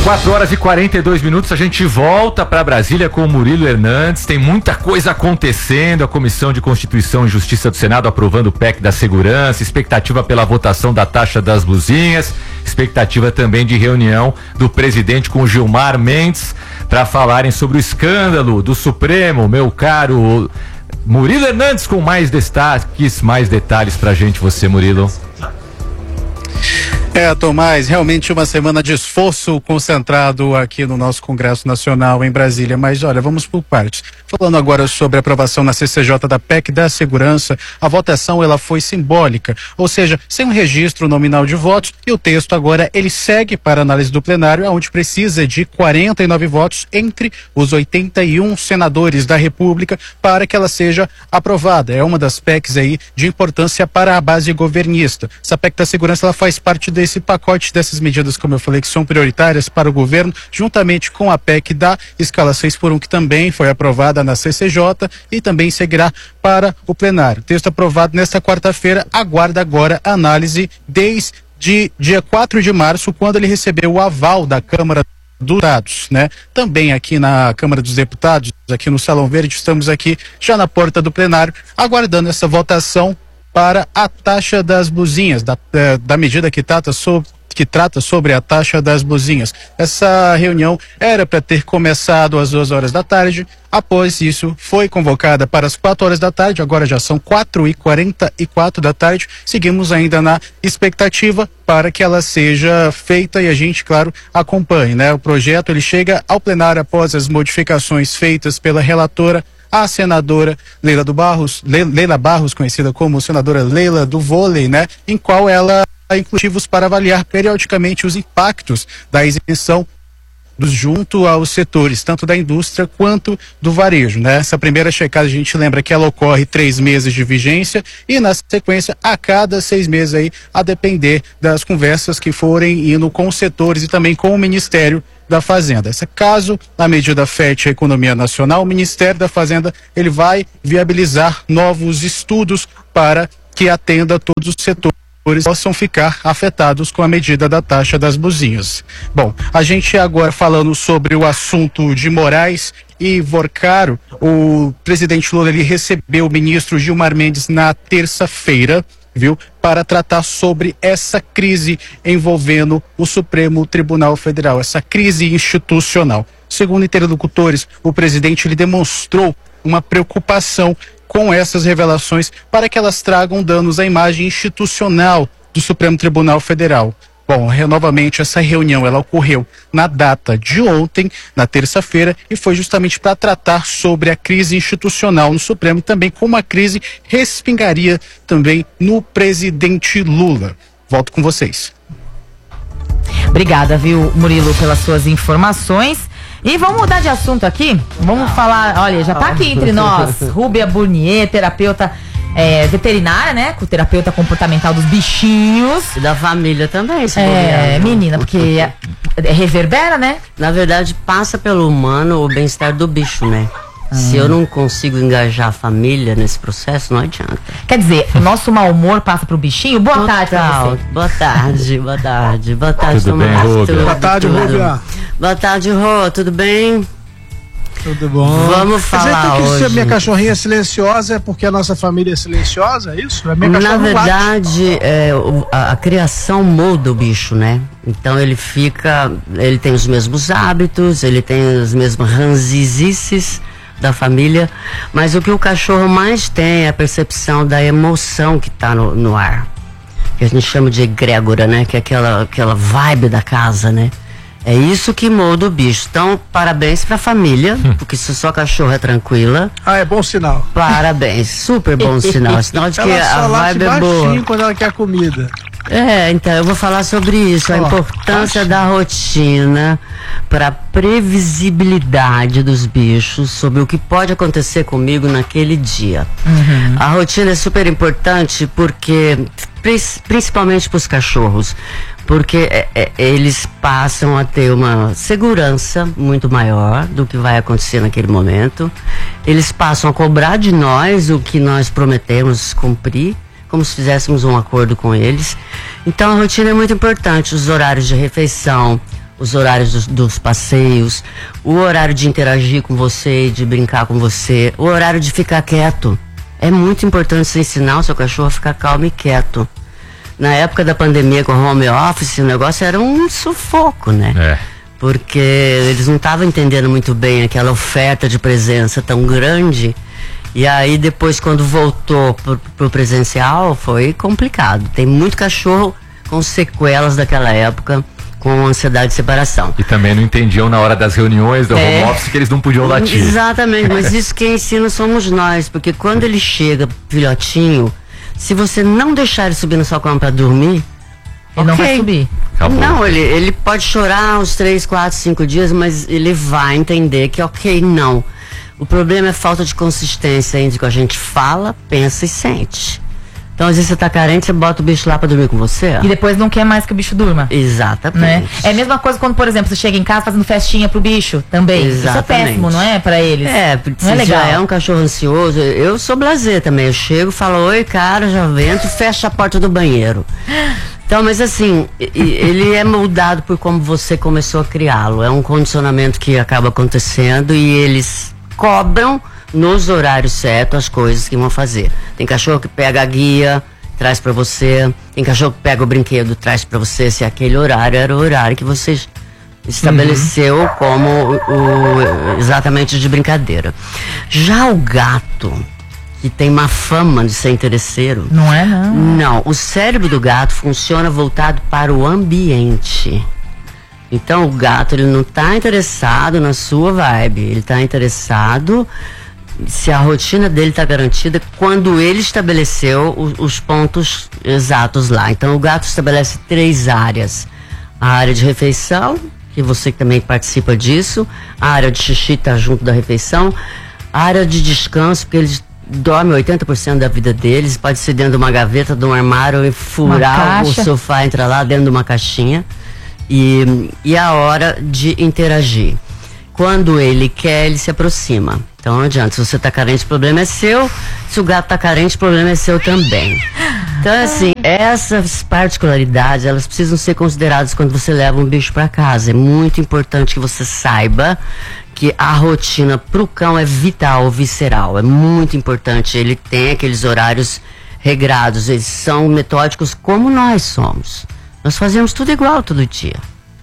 4h42, a gente volta para Brasília com o Murilo Hernandes. Tem muita coisa acontecendo, a Comissão de Constituição e Justiça do Senado aprovando o PEC da segurança, expectativa pela votação da taxa das blusinhas, expectativa também de reunião do presidente com o Gilmar Mendes para falarem sobre o escândalo do Supremo. Meu caro Murilo Hernandes, com mais destaques, mais detalhes pra gente, você, Murilo. Tomás, realmente uma semana de esforço concentrado aqui no nosso Congresso Nacional em Brasília, mas olha, vamos por partes. Falando agora sobre a aprovação na CCJ da PEC da segurança, a votação ela foi simbólica, ou seja, sem um registro nominal de votos, e o texto agora ele segue para análise do plenário, onde precisa de 49 votos entre os 81 senadores da República para que ela seja aprovada. É uma das PECs aí de importância para a base governista. Essa PEC da segurança ela faz parte desse pacote dessas medidas, como eu falei, que são prioritárias para o governo, juntamente com a PEC da escala 6x1, que também foi aprovada na CCJ e também seguirá para o plenário. O texto aprovado nesta quarta-feira aguarda agora a análise desde dia 4 de março, quando ele recebeu o aval da Câmara dos Deputados, né? Também aqui na Câmara dos Deputados, aqui no Salão Verde, estamos aqui já na porta do plenário, aguardando essa votação para a taxa das blusinhas, da medida que trata sobre a taxa das blusinhas. Essa reunião era para ter começado às 2 horas da tarde. Após isso, foi convocada para as 4 horas da tarde. Agora já são 4h44 da tarde. Seguimos ainda na expectativa para que ela seja feita e a gente, claro, acompanhe, né? O projeto ele chega ao plenário após as modificações feitas pela relatora, a senadora Leila Barros, conhecida como senadora Leila do Vôlei, né? Em qual ela inclusivos para avaliar periodicamente os impactos da isenção junto aos setores, tanto da indústria quanto do varejo, né? Essa primeira checada a gente lembra que ela ocorre 3 meses de vigência e na sequência a cada 6 meses aí, a depender das conversas que forem indo com os setores e também com o Ministério da Fazenda. Caso a medida afete a economia nacional, o Ministério da Fazenda ele vai viabilizar novos estudos para que atenda a todos os setores possam ficar afetados com a medida da taxa das blusinhas. Bom, a gente agora falando sobre o assunto de Moraes e Vorcaro, o presidente Lula ele recebeu o ministro Gilmar Mendes na terça-feira, viu, para tratar sobre essa crise envolvendo o Supremo Tribunal Federal, essa crise institucional. Segundo interlocutores, o presidente ele demonstrou uma preocupação com essas revelações para que elas tragam danos à imagem institucional do Supremo Tribunal Federal. Bom, novamente essa reunião ela ocorreu na data de ontem, na terça-feira, e foi justamente para tratar sobre a crise institucional no Supremo e também como a crise respingaria também no presidente Lula. Volto com vocês. Obrigada, viu, Murilo, pelas suas informações. E vamos mudar de assunto aqui? Vamos falar, olha, já tá aqui entre nós, Rúbia Burnier, terapeuta veterinária, né? Terapeuta comportamental dos bichinhos. E da família também, se menina, porque reverbera, né? Na verdade, passa pelo humano o bem-estar do bicho, né? Se eu não consigo engajar a família nesse processo, não adianta. Quer dizer, o nosso mau humor passa pro bichinho? Boa tarde pra você. Boa tarde, boa tarde. Boa tarde, tudo bem, Rúbia? Boa tarde, Rúbia. Boa tarde, Rô, tudo bem? Tudo bom. Vamos falar hoje. Se a minha cachorrinha é silenciosa é porque a nossa família é silenciosa, é isso? A minha Na verdade, a criação molda o bicho, né? Então ele tem os mesmos hábitos, ele tem as mesmas ranzizices da família, mas o que o cachorro mais tem é a percepção da emoção que está no ar, que a gente chama de egrégora, né? Que é aquela vibe da casa, né? É isso que molda o bicho. Então, parabéns pra família, porque se sua cachorra é tranquila... é bom sinal. Parabéns, super bom sinal. Sinal de que a vibe é boa. Quando ela quer comida. Então, eu vou falar sobre isso, a importância da rotina para previsibilidade dos bichos, sobre o que pode acontecer comigo naquele dia. A rotina é super importante porque, principalmente para os cachorros, porque eles passam a ter uma segurança muito maior do que vai acontecer naquele momento. Eles passam a cobrar de nós o que nós prometemos cumprir, como se fizéssemos um acordo com eles. Então a rotina é muito importante, os horários de refeição, os horários dos passeios, o horário de interagir com você, de brincar com você, o horário de ficar quieto. É muito importante você ensinar o seu cachorro a ficar calmo e quieto. Na época da pandemia com o home office, o negócio era um sufoco, né? Porque eles não estavam entendendo muito bem aquela oferta de presença tão grande. E aí depois, quando voltou pro presencial, foi complicado. Tem muito cachorro com sequelas daquela época, com ansiedade de separação. E também não entendiam na hora das reuniões do home office que eles não podiam latir. Exatamente, mas isso quem ensina somos nós, porque quando ele chega filhotinho, se você não deixar ele subir na sua cama pra dormir, ele não vai subir. Acabou. Não, ele pode chorar uns 3, 4, 5 dias, mas ele vai entender que não. O problema é falta de consistência entre o que a gente fala, pensa e sente. Então, às vezes você tá carente, você bota o bicho lá pra dormir com você. E depois não quer mais que o bicho durma. Exatamente. Né? É a mesma coisa quando, por exemplo, você chega em casa fazendo festinha pro bicho também. Exatamente. Isso é péssimo, não é? Pra eles. Não é legal. Já é um cachorro ansioso. Eu sou blasé também. Eu chego, falo, oi, cara, já vento, fecha a porta do banheiro. Então, mas assim, ele é moldado por como você começou a criá-lo. É um condicionamento que acaba acontecendo e eles cobram nos horários certos as coisas que vão fazer. Tem cachorro que pega a guia, traz pra você. Tem cachorro que pega o brinquedo, traz pra você. Se aquele horário era o horário que você estabeleceu como exatamente de brincadeira. Já o gato, que tem uma fama de ser interesseiro. Não é, não. Não, o cérebro do gato funciona voltado para o ambiente. Então o gato, ele não está interessado na sua vibe, ele está interessado se a rotina dele está garantida quando ele estabeleceu os pontos exatos lá. Então o gato estabelece 3 áreas. A área de refeição, que você também participa disso, a área de xixi está junto da refeição, a área de descanso, porque eles dormem 80% da vida deles, pode ser dentro de uma gaveta, de um armário e furar o sofá, entrar lá dentro de uma caixinha. E a hora de interagir. Quando ele quer, ele se aproxima. Então não adianta, se você tá carente, o problema é seu. Se o gato tá carente, o problema é seu também. Então assim, essas particularidades, elas precisam ser consideradas quando você leva um bicho para casa. É muito importante que você saiba que a rotina pro cão é vital, visceral. É muito importante, ele tem aqueles horários regrados, eles são metódicos como nós somos. Nós fazemos tudo igual todo dia.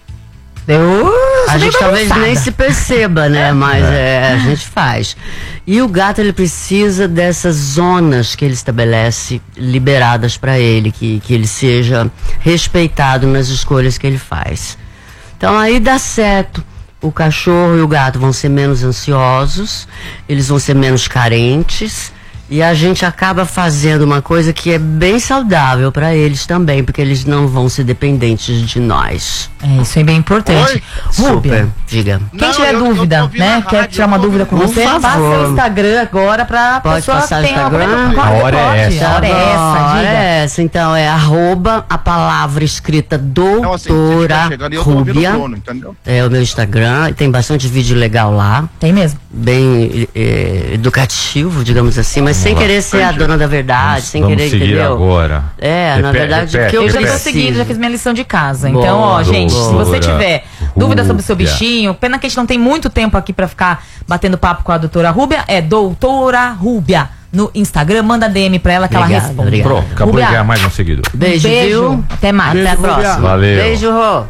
A gente talvez nem se perceba, né? Mas a gente faz. E o gato, ele precisa dessas zonas que ele estabelece, liberadas para ele, que ele seja respeitado nas escolhas que ele faz. Então aí dá certo. O cachorro e o gato vão ser menos ansiosos, eles vão ser menos carentes. E a gente acaba fazendo uma coisa que é bem saudável para eles também, porque eles não vão ser dependentes de nós. Isso é bem importante. Rúbia, diga. Quem tiver dúvida, né? Quer tirar uma dúvida com você? Passa o Instagram agora pra pessoa passar ter Instagram? A hora é essa. A hora é essa, diga. É essa, então é @ a palavra escrita doutora Rúbia. É o meu Instagram, tem bastante vídeo legal lá. Tem mesmo. Bem educativo, digamos assim, mas sem querer ser a dona da verdade, sem querer, entendeu? Agora. Na verdade, o que eu já tô seguindo, já fiz minha lição de casa. Então, Boa, gente, se você tiver dúvida sobre o seu Rúbia. bichinho, pena que a gente não tem muito tempo aqui pra ficar batendo papo com a doutora Rúbia, é doutora Rúbia no Instagram, manda DM pra ela que ela responde. Pronto, acabou Rúbia, de ganhar mais um seguidor. Beijo, viu? Até mais. Até a próxima. Valeu. Beijo, Rô.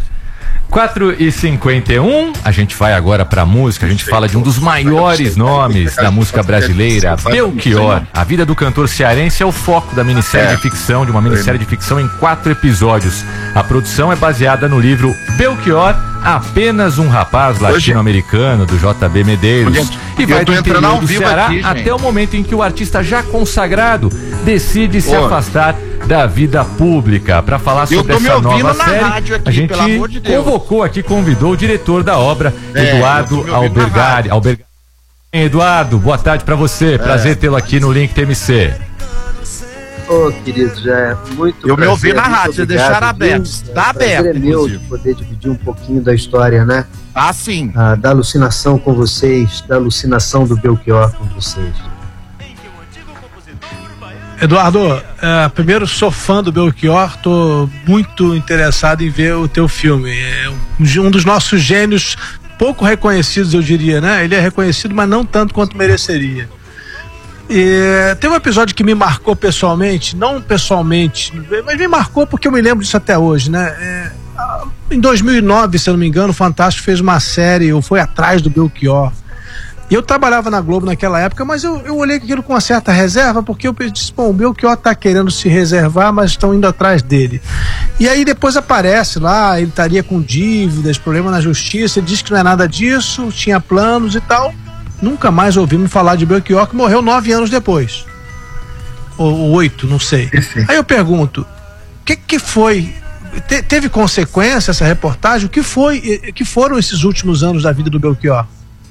4h51, a gente vai agora pra música, a gente fala de um dos maiores nomes da música brasileira, Belchior. A vida do cantor cearense é o foco da minissérie de ficção, de uma minissérie de ficção em 4 episódios. A produção é baseada no livro Belchior, apenas um rapaz latino-americano, do JB Medeiros, e vai do interior do Ceará até o momento em que o artista já consagrado decide se afastar da vida pública. Para falar sobre essa nova série, a gente convocou aqui, convidou o diretor da obra, Eduardo Albergari. Eduardo, boa tarde para você, prazer tê-lo aqui no Link TMC. Querido, já é muito Eu me ouvi na rádio, vocês deixaram aberto. Está aberto, é meu de poder dividir um pouquinho da história, né? Ah, sim. Da alucinação com vocês, da alucinação do Belchior com vocês. Eduardo, primeiro sou fã do Belchior, tô muito interessado em ver o teu filme. É um dos nossos gênios pouco reconhecidos, eu diria, né? Ele é reconhecido, mas não tanto quanto mereceria. E tem um episódio que me marcou pessoalmente, não pessoalmente, mas me marcou porque eu me lembro disso até hoje, né? Em 2009, se eu não me engano, o Fantástico fez uma série, ou foi atrás do Belchior. E eu trabalhava na Globo naquela época, mas eu olhei aquilo com uma certa reserva, porque eu disse, bom, o Belchior tá querendo se reservar, mas estão indo atrás dele. E aí depois aparece lá, ele estaria com dívidas, problema na justiça, ele disse que não é nada disso, tinha planos e tal. Nunca mais ouvimos falar de Belchior, que morreu 9 anos depois. Ou 8, não sei. Aí eu pergunto, o que foi? Teve consequência essa reportagem? O que foram esses últimos anos da vida do Belchior?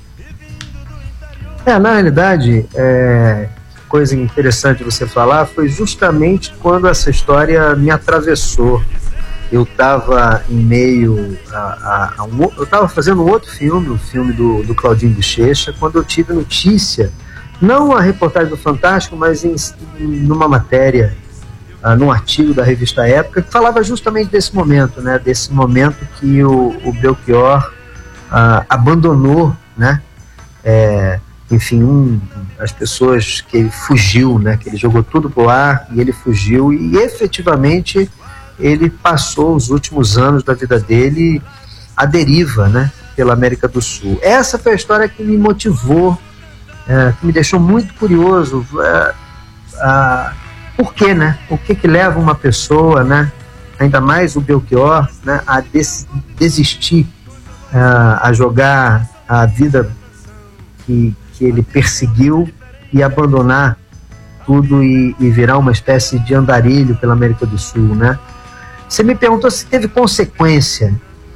Na realidade, coisa interessante você falar, foi justamente quando essa história me atravessou. Eu estava em meio eu estava fazendo um outro filme, o filme do Claudinho Bochecha, quando eu tive notícia, não a reportagem do Fantástico, mas numa matéria, num artigo da revista Época, que falava justamente desse momento, né? Desse momento que o Belchior abandonou, né? Enfim, as pessoas, que ele fugiu, né? Que ele jogou tudo pro ar e ele fugiu, e efetivamente ele passou os últimos anos da vida dele à deriva, né? Pela América do Sul. Essa foi a história que me motivou, que me deixou muito curioso. Por quê, né? O que leva uma pessoa, né? Ainda mais o Belchior, né? A desistir, a jogar a vida que ele perseguiu e abandonar tudo e virar uma espécie de andarilho pela América do Sul, né? Você me perguntou se teve consequência.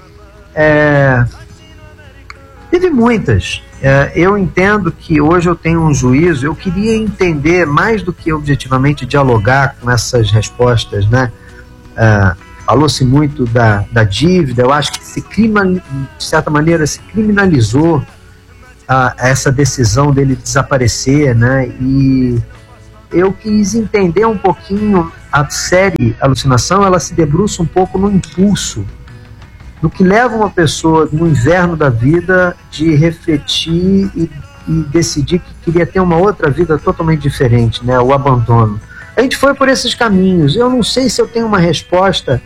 Teve muitas. Eu entendo que hoje eu tenho um juízo, eu queria entender mais do que objetivamente dialogar com essas respostas, né? Falou-se muito da dívida, eu acho que de certa maneira se criminalizou essa decisão dele desaparecer, né? E eu quis entender um pouquinho. A série Alucinação, ela se debruça um pouco no impulso, no que leva uma pessoa no inverno da vida de refletir e decidir que queria ter uma outra vida totalmente diferente, né? O abandono. A gente foi por esses caminhos. Eu não sei se eu tenho uma resposta,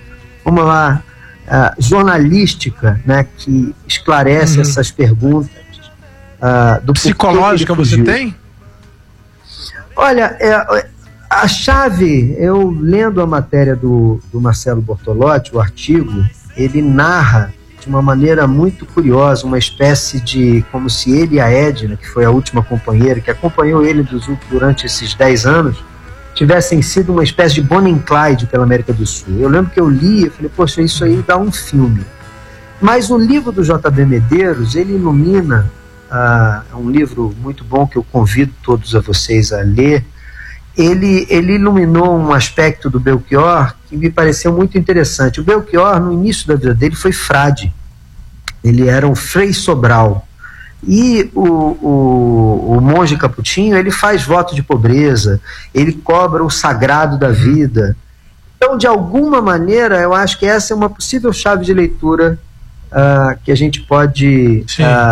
jornalística, né? Que esclarece essas perguntas. Do psicológica você tem? Olha, a chave, eu lendo a matéria do Marcelo Bortolotti, o artigo, ele narra de uma maneira muito curiosa, uma espécie de, como se ele e a Edna, que foi a última companheira, que acompanhou ele durante esses 10 anos, tivessem sido uma espécie de Bonnie and Clyde pela América do Sul. Eu lembro que eu li e falei, poxa, isso aí dá um filme. Mas o livro do J.B. Medeiros, ele ilumina, é um livro muito bom que eu convido todos a vocês a ler. Ele iluminou um aspecto do Belchior que me pareceu muito interessante. O Belchior, no início da vida dele, foi frade. Ele era um Frei Sobral. E o monge Caputinho, ele faz voto de pobreza, ele cobra o sagrado da vida. Então, de alguma maneira, eu acho que essa é uma possível chave de leitura que a gente pode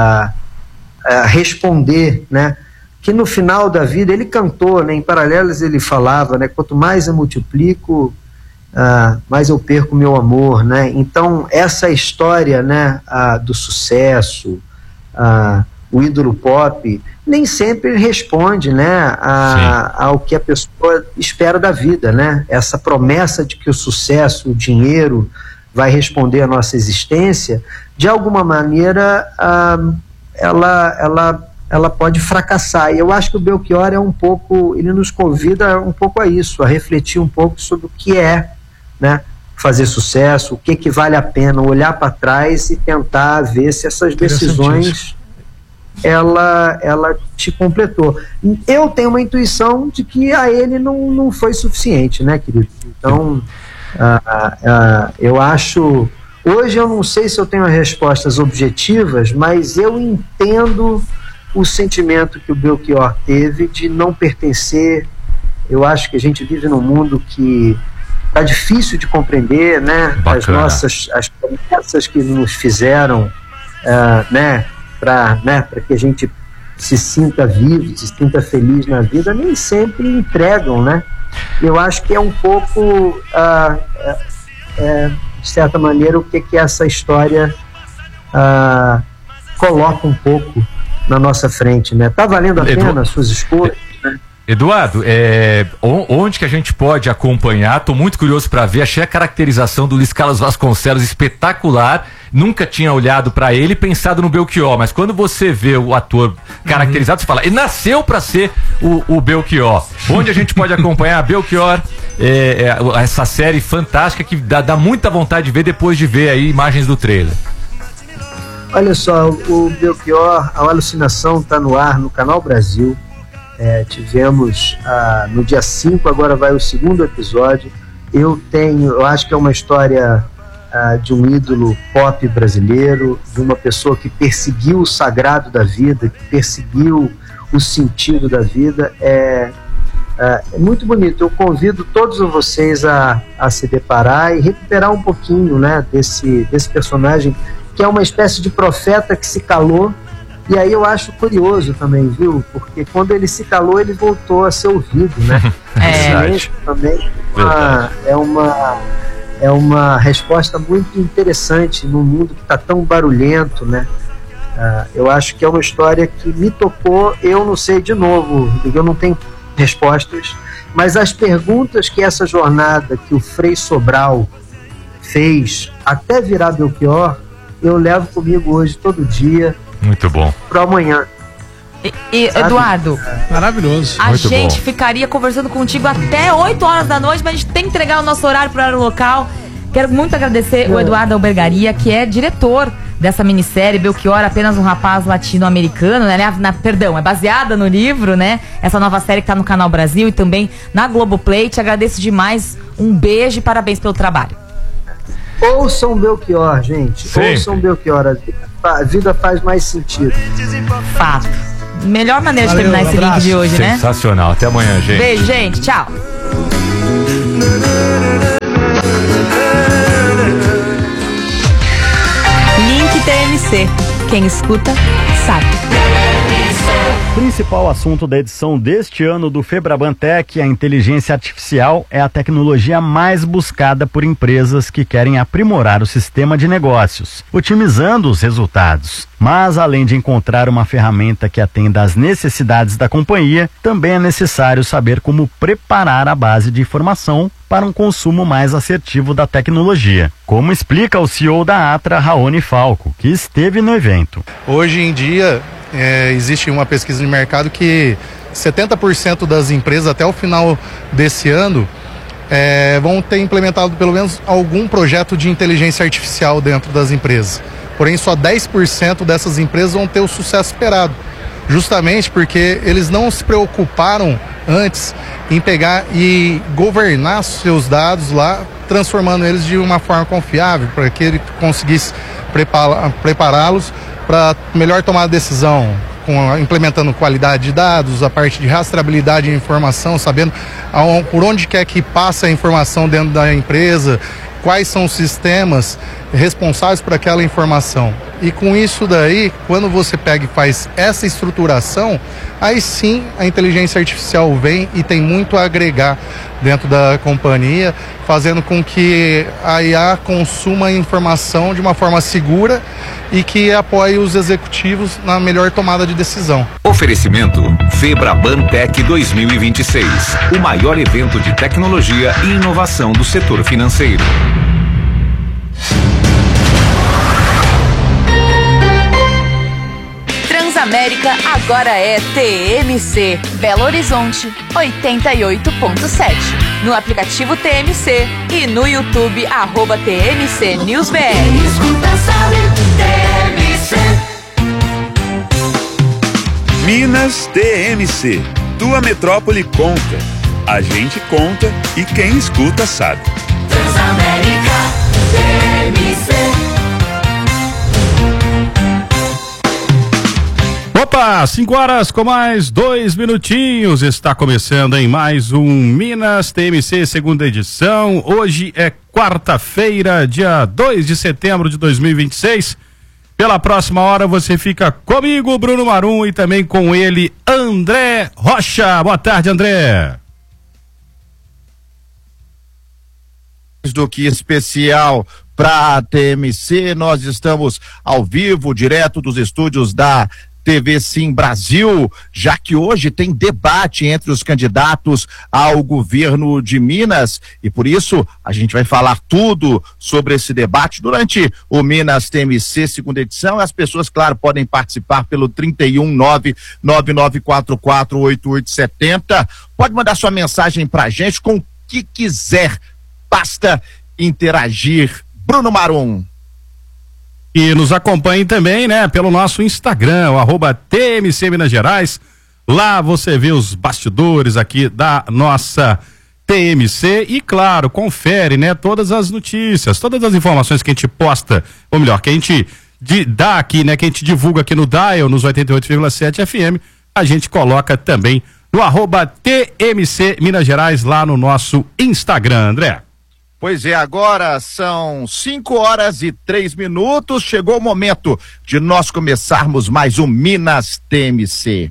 responder, né? Que no final da vida ele cantou, né? Em Paralelos ele falava, né? Quanto mais eu multiplico, mais eu perco meu amor, né? Então essa história, né? Do sucesso, o ídolo pop nem sempre responde, né? Ao que a pessoa espera da vida, né? Essa promessa de que o sucesso, o dinheiro vai responder à nossa existência, de alguma maneira ela pode fracassar. E eu acho que o Belchior ele nos convida um pouco a isso, a refletir um pouco sobre o que é, né, fazer sucesso, o que vale a pena, olhar para trás e tentar ver se essas decisões ela te completou. Eu tenho uma intuição de que a ele não foi suficiente, né, querido? Então, eu acho... Hoje eu não sei se eu tenho respostas objetivas, mas eu entendo o sentimento que o Belchior teve de não pertencer Eu acho que a gente vive num mundo que tá difícil de compreender, né? Bacana. As promessas que nos fizeram, né? Para que a gente se sinta vivo, se sinta feliz na vida, nem sempre entregam, né? Eu acho que é um pouco, de certa maneira, o que essa história coloca um pouco na nossa frente, né? Tá valendo a pena as suas escolhas, né? Eduardo, onde que a gente pode acompanhar? Tô muito curioso para ver. Achei a caracterização do Luiz Carlos Vasconcelos espetacular. Nunca tinha olhado para ele e pensado no Belchior, mas quando você vê o ator caracterizado, você fala, ele nasceu para ser o Belchior. Onde a gente pode acompanhar Belchior, essa série fantástica que dá muita vontade de ver depois de ver aí imagens do trailer. Olha só, o Belchior, a Alucinação está no ar no Canal Brasil. Tivemos no dia 5, agora vai o segundo episódio. Eu acho que é uma história de um ídolo pop brasileiro, de uma pessoa que perseguiu o sagrado da vida, que perseguiu o sentido da vida. É muito bonito. Eu convido todos vocês a se deparar e recuperar um pouquinho, né, desse personagem que é uma espécie de profeta que se calou. E aí eu acho curioso também, viu? Porque quando ele se calou, ele voltou a ser ouvido, né? Isso também é uma resposta muito interessante num mundo que está tão barulhento, né? Eu acho que é uma história que me tocou. Eu não sei, de novo, eu não tenho respostas, mas as perguntas que essa jornada que o Frei Sobral fez até virar Belchior, eu levo comigo hoje todo dia. Muito bom. Para amanhã. E Eduardo, maravilhoso. A Muito gente bom. ficaria conversando contigo até 8 horas da noite, mas a gente tem que entregar o nosso horário para o horário local. Quero muito agradecer o Eduardo Albergaria, que é diretor dessa minissérie Belchior, apenas um rapaz latino-americano, né? Perdão, é baseada no livro, né? Essa nova série que tá no Canal Brasil e também na Globoplay. Te agradeço demais. Um beijo e parabéns pelo trabalho. Ouçam Belchior, gente. Sempre. Ouçam Belchior. A vida faz mais sentido. Fato. Melhor maneira de terminar esse link de hoje, né? Sensacional. Até amanhã, gente. Beijo, gente. Tchau. Link TMC. Quem escuta, sabe. O principal assunto da edição deste ano do FebrabanTech, a inteligência artificial, é a tecnologia mais buscada por empresas que querem aprimorar o sistema de negócios, otimizando os resultados. Mas, além de encontrar uma ferramenta que atenda às necessidades da companhia, também é necessário saber como preparar a base de informação para um consumo mais assertivo da tecnologia, como explica o CEO da Atra, Raoni Falco, que esteve no evento. Hoje em dia, existe uma pesquisa de mercado que 70% das empresas até o final desse ano vão ter implementado pelo menos algum projeto de inteligência artificial dentro das empresas. Porém, só 10% dessas empresas vão ter o sucesso esperado, justamente porque eles não se preocuparam antes em pegar e governar seus dados lá, transformando eles de uma forma confiável, para que ele conseguisse prepará-los para melhor tomar a decisão, implementando qualidade de dados, a parte de rastreabilidade de informação, sabendo por onde quer que passa a informação dentro da empresa, quais são os sistemas responsáveis por aquela informação. E com isso daí, quando você pega e faz essa estruturação, aí sim a inteligência artificial vem e tem muito a agregar dentro da companhia, fazendo com que a IA consuma a informação de uma forma segura e que apoie os executivos na melhor tomada de decisão. Oferecimento FebrabanTech 2026, o maior evento de tecnologia e inovação do setor financeiro. Transamérica agora é TMC, Belo Horizonte 88.7. No aplicativo TMC e no YouTube @TMC News BR. Minas TMC, tua metrópole conta. A gente conta e quem escuta sabe. Transamérica TMC. Opa, 5 horas com mais 2 minutinhos, está começando em mais um Minas TMC segunda edição. Hoje é quarta-feira, dia 2 de setembro de 2026. Pela próxima hora você fica comigo, Bruno Marum, e também com ele, André Rocha. Boa tarde, André. Do que especial para a TMC, nós estamos ao vivo, direto dos estúdios da TV Sim Brasil, já que hoje tem debate entre os candidatos ao governo de Minas, e por isso a gente vai falar tudo sobre esse debate durante o Minas TMC segunda edição. As pessoas, claro, podem participar pelo 319-9944-8870. Pode mandar sua mensagem pra gente com o que quiser, basta interagir. Bruno Marum. E nos acompanhe também, né, pelo nosso Instagram, o @TMC Minas Gerais. Lá você vê os bastidores aqui da nossa TMC e, claro, confere, né, todas as notícias, todas as informações que a gente posta, ou melhor, que a gente dá aqui, né, que a gente divulga aqui no Dial, nos 88,7 FM, a gente coloca também no @TMC Minas Gerais, lá no nosso Instagram, André. Pois é, agora são 5 horas e 3 minutos. Chegou o momento de nós começarmos mais um Minas TMC.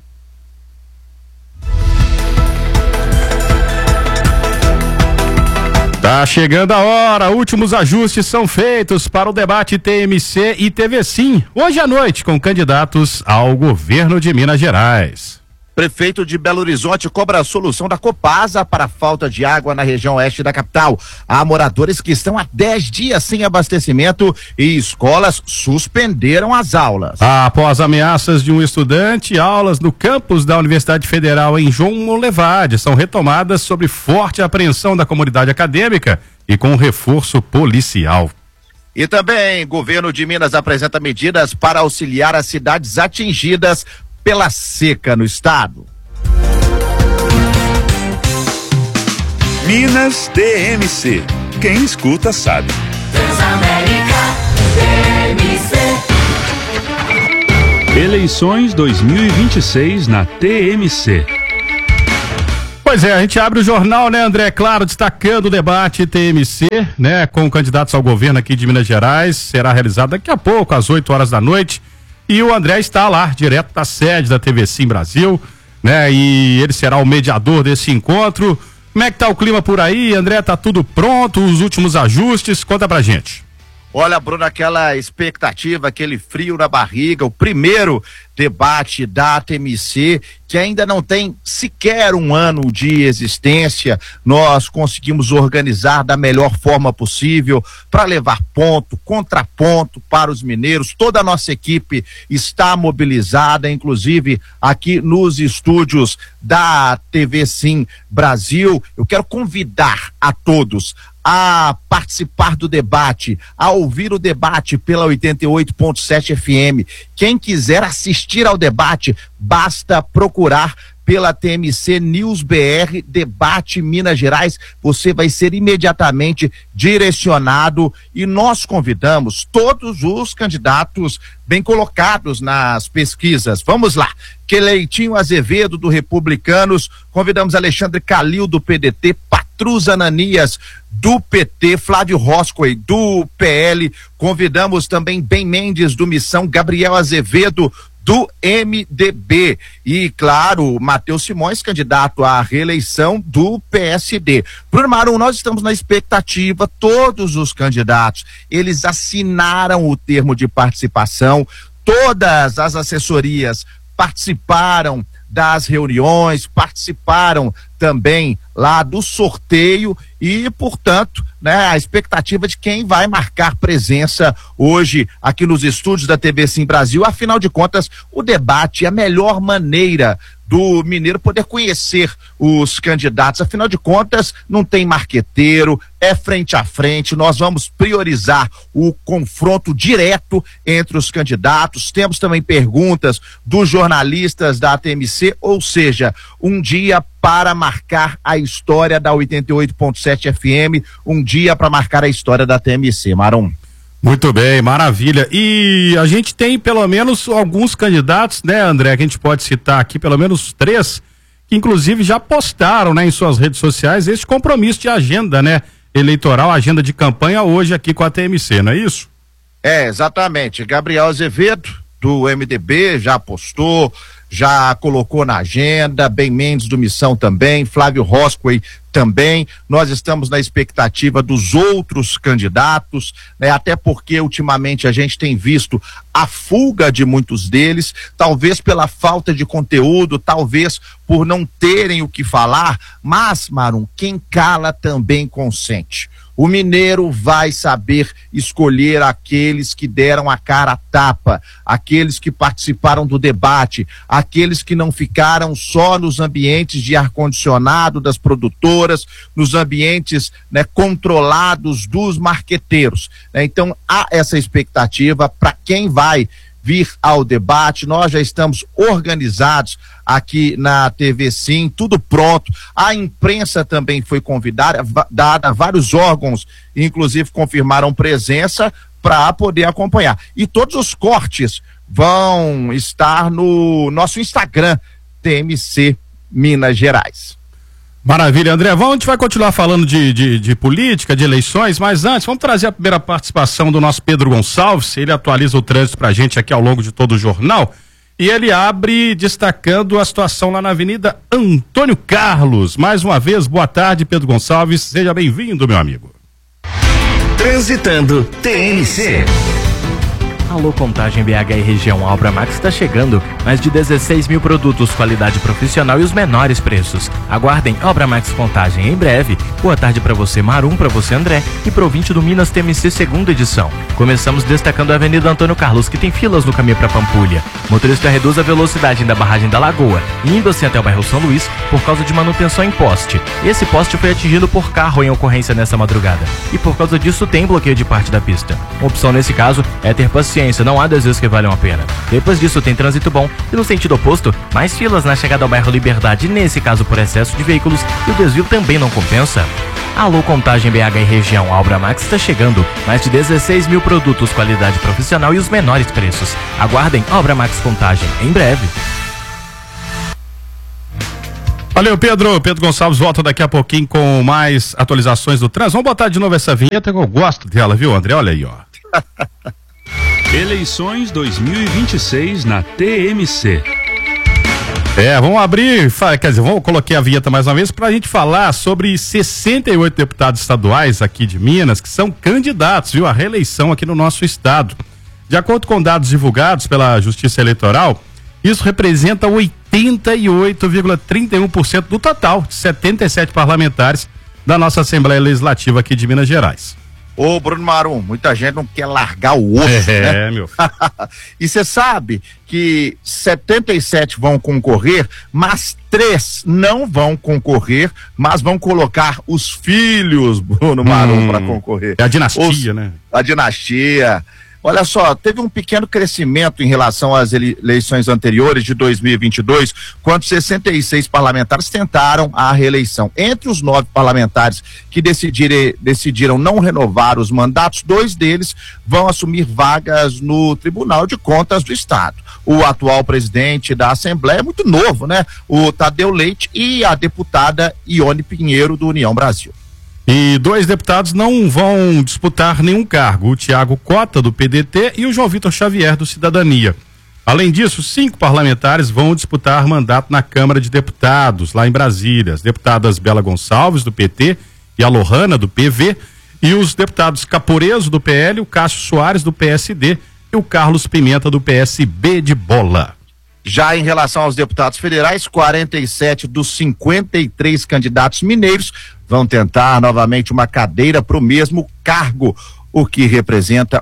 Tá chegando a hora, últimos ajustes são feitos para o debate TMC e TV Sim, hoje à noite, com candidatos ao governo de Minas Gerais. Prefeito de Belo Horizonte cobra a solução da Copasa para a falta de água na região oeste da capital. Há moradores que estão há 10 dias sem abastecimento e escolas suspenderam as aulas. Após ameaças de um estudante, aulas no campus da Universidade Federal em João Molevade são retomadas sob forte apreensão da comunidade acadêmica e com reforço policial. E também, governo de Minas apresenta medidas para auxiliar as cidades atingidas pela seca no estado. Minas TMC. Quem escuta sabe. Transamérica TMC. Eleições 2026 na TMC. Pois é, a gente abre o jornal, né, André? Claro, destacando o debate TMC, né, com candidatos ao governo aqui de Minas Gerais. Será realizado daqui a pouco, às 8 horas da noite. E o André está lá, direto da sede da TV Sim Brasil, né? E ele será o mediador desse encontro. Como é que tá o clima por aí, André? Tá tudo pronto? Os últimos ajustes? Conta pra gente. Olha, Bruno, aquela expectativa, aquele frio na barriga, o primeiro debate da TMC, que ainda não tem sequer um ano de existência. Nós conseguimos organizar da melhor forma possível para levar ponto, contraponto para os mineiros. Toda a nossa equipe está mobilizada, inclusive aqui nos estúdios da TV Sim Brasil. Eu quero convidar a todos a participar do debate, a ouvir o debate pela 88.7 FM. Quem quiser assistir ao debate, basta procurar pela TMC News BR Debate Minas Gerais. Você vai ser imediatamente direcionado e nós convidamos todos os candidatos bem colocados nas pesquisas. Vamos lá. Keleitinho Azevedo, do Republicanos, convidamos Alexandre Calil, do PDT, Patrus Ananias, do PT, Flávio Roscoe, do PL, convidamos também Ben Mendes, do Missão, Gabriel Azevedo, do MDB e, claro, Matheus Simões, candidato à reeleição do PSD. Bruno Marum, nós estamos na expectativa, todos os candidatos, eles assinaram o termo de participação, todas as assessorias participaram das reuniões, participaram também lá do sorteio e, portanto, né, a expectativa de quem vai marcar presença hoje aqui nos estúdios da TV Sim Brasil. Afinal de contas, o debate é a melhor maneira do mineiro poder conhecer os candidatos. Afinal de contas, não tem marqueteiro, é frente a frente. Nós vamos priorizar o confronto direto entre os candidatos. Temos também perguntas dos jornalistas da TMC, ou seja, um dia para marcar a história da 88.7 FM, um dia para marcar a história da TMC. Marum. Muito bem, maravilha. E a gente tem pelo menos alguns candidatos, né, André, que a gente pode citar aqui, pelo menos 3, que inclusive já postaram, né, em suas redes sociais esse compromisso de agenda, né, eleitoral, agenda de campanha hoje aqui com a TMC, não é isso? Exatamente. Gabriel Azevedo, do MDB, já postou, já colocou na agenda, Ben Mendes do Missão também, Flávio Roscoe também. Nós estamos na expectativa dos outros candidatos, né? Até porque ultimamente a gente tem visto a fuga de muitos deles, talvez pela falta de conteúdo, talvez por não terem o que falar, mas, Marum, quem cala também consente. O mineiro vai saber escolher aqueles que deram a cara a tapa, aqueles que participaram do debate, aqueles que não ficaram só nos ambientes de ar-condicionado das produtoras, nos ambientes, né, controlados dos marqueteiros, né? Então há essa expectativa para quem vai vir ao debate. Nós já estamos organizados aqui na TV Sim, tudo pronto. A imprensa também foi convidada, vários órgãos, inclusive, confirmaram presença para poder acompanhar. E todos os cortes vão estar no nosso Instagram, TMC Minas Gerais. Maravilha, André. A gente vai continuar falando de política, de eleições, mas antes, vamos trazer a primeira participação do nosso Pedro Gonçalves. Ele atualiza o trânsito pra gente aqui ao longo de todo o jornal. E ele abre destacando a situação lá na Avenida Antônio Carlos. Mais uma vez, boa tarde, Pedro Gonçalves. Seja bem-vindo, meu amigo. Transitando TNC. Alô, Contagem BH e região. A Obra Max está chegando. Mais de 16 mil produtos, qualidade profissional e os menores preços. Aguardem Obra Max Contagem em breve. Boa tarde para você, Marum, para você, André, e pro ouvinte do Minas TMC segunda edição. Começamos destacando a Avenida Antônio Carlos, que tem filas no caminho para Pampulha. Motorista reduz a velocidade da barragem da Lagoa, indo assim até o bairro São Luís por causa de manutenção em poste. Esse poste foi atingido por carro em ocorrência nessa madrugada. E por causa disso tem bloqueio de parte da pista. Uma opção nesse caso é ter paciência. Não há desvios que valham a pena. Depois disso tem trânsito bom e no sentido oposto, mais filas na chegada ao bairro Liberdade, nesse caso por excesso de veículos, e o desvio também não compensa. Alô, Contagem BH e região. A Obra Max está chegando. Mais de 16 mil produtos, qualidade profissional e os menores preços. Aguardem Obra Max Contagem em breve. Valeu, Pedro. Pedro Gonçalves volta daqui a pouquinho com mais atualizações do trânsito. Vamos botar de novo essa vinheta que eu gosto dela, viu, André? Olha aí, ó. Eleições 2026 na TMC. Vamos abrir, quer dizer, vamos colocar a vinheta mais uma vez para a gente falar sobre 68 deputados estaduais aqui de Minas que são candidatos, viu, à reeleição aqui no nosso estado. De acordo com dados divulgados pela Justiça Eleitoral, isso representa 88,31% do total de 77 parlamentares da nossa Assembleia Legislativa aqui de Minas Gerais. Ô, Bruno Marum, muita gente não quer largar o osso, né? Meu. E você sabe que 77 vão concorrer, mas 3 não vão concorrer, mas vão colocar os filhos, Bruno Marum, para concorrer. É a dinastia, né? A dinastia. Olha só, teve um pequeno crescimento em relação às eleições anteriores de 2022, quando 66 parlamentares tentaram a reeleição. Entre os 9 parlamentares que decidiram não renovar os mandatos, 2 deles vão assumir vagas no Tribunal de Contas do Estado. O atual presidente da Assembleia é muito novo, né? O Tadeu Leite e a deputada Ione Pinheiro, do União Brasil. E 2 deputados não vão disputar nenhum cargo, o Tiago Cota, do PDT, e o João Vitor Xavier, do Cidadania. Além disso, 5 parlamentares vão disputar mandato na Câmara de Deputados, lá em Brasília. As deputadas Bela Gonçalves, do PT, e a Lohana, do PV, e os deputados Caporeso, do PL, o Cássio Soares, do PSD, e o Carlos Pimenta, do PSB de Bola. Já em relação aos deputados federais, 47 dos 53 candidatos mineiros vão tentar novamente uma cadeira para o mesmo cargo, o que representa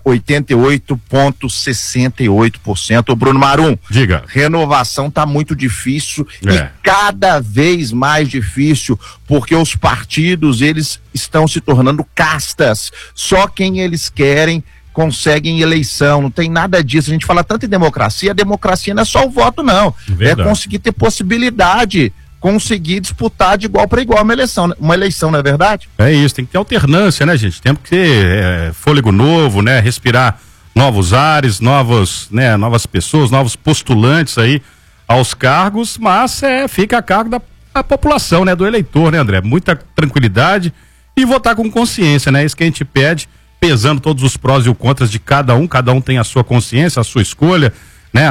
88,68%. O Bruno Marum, diga. Renovação tá muito difícil e cada vez mais difícil, porque os partidos, eles estão se tornando castas. Só quem eles querem conseguem eleição, não tem nada disso. A gente fala tanto em democracia, a democracia não é só o voto, não. Verdade. É conseguir ter possibilidade conseguir disputar de igual para igual uma eleição, não é verdade? É isso, tem que ter alternância, né, gente? Tem que ter fôlego novo, né? Respirar novos ares, novas pessoas, novos postulantes aí aos cargos, mas fica a cargo da população, né? Do eleitor, né, André? Muita tranquilidade e votar com consciência, né? Isso que a gente pede, pesando todos os prós e os contras de cada um tem a sua consciência, a sua escolha, né?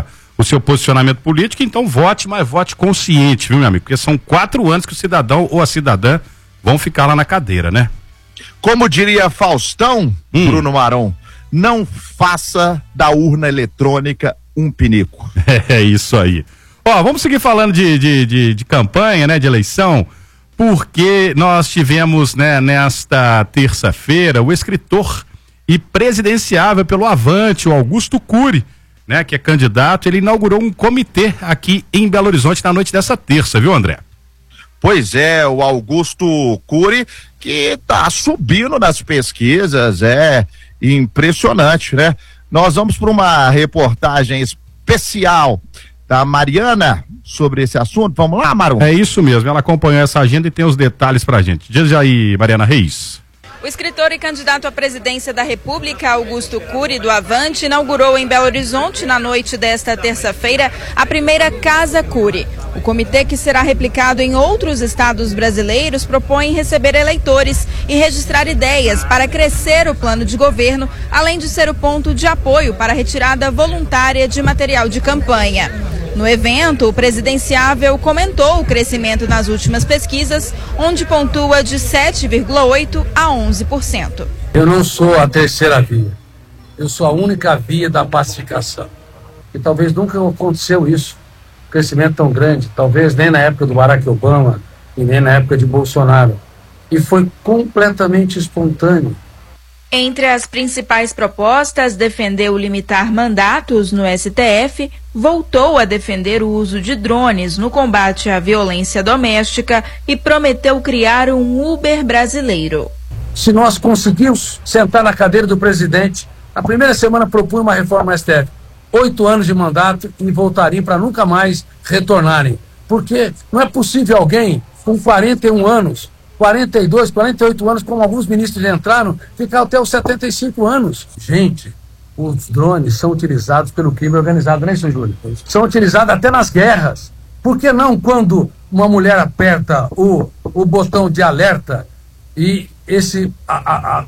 O seu posicionamento político, então vote, mas vote consciente, viu, meu amigo? Porque são 4 anos que o cidadão ou a cidadã vão ficar lá na cadeira, né? Como diria Faustão, Bruno Maron, não faça da urna eletrônica um pinico. É isso aí. Ó, vamos seguir falando de campanha, né, de eleição, porque nós tivemos, né, nesta terça-feira, o escritor e presidenciável pelo Avante, o Augusto Cury, né, que é candidato, ele inaugurou um comitê aqui em Belo Horizonte na noite dessa terça, viu, André? Pois é, o Augusto Cury, que tá subindo nas pesquisas, impressionante, né? Nós vamos para uma reportagem especial da Mariana sobre esse assunto. Vamos lá, Maru? É isso mesmo, ela acompanhou essa agenda e tem os detalhes pra gente. Diz aí, Mariana Reis. O escritor e candidato à presidência da República, Augusto Cury, do Avante, inaugurou em Belo Horizonte, na noite desta terça-feira, a primeira Casa Cury. O comitê, que será replicado em outros estados brasileiros, propõe receber eleitores e registrar ideias para crescer o plano de governo, além de ser o ponto de apoio para a retirada voluntária de material de campanha. No evento, o presidenciável comentou o crescimento nas últimas pesquisas, onde pontua de 7,8% a 11%. Eu não sou a terceira via, eu sou a única via da pacificação. E talvez nunca aconteceu isso, um crescimento tão grande, talvez nem na época do Barack Obama e nem na época de Bolsonaro. E foi completamente espontâneo. Entre as principais propostas, defendeu limitar mandatos no STF, voltou a defender o uso de drones no combate à violência doméstica e prometeu criar um Uber brasileiro. Se nós conseguirmos sentar na cadeira do presidente, na primeira semana propunha uma reforma no STF, 8 anos de mandato e voltariam para nunca mais retornarem. Porque não é possível alguém com 41 anos, 42, 48 anos, como alguns ministros entraram, ficar até os 75 anos. Gente, os drones são utilizados pelo crime organizado, né, seu Júlio? São utilizados até nas guerras. Por que não quando uma mulher aperta o botão de alerta e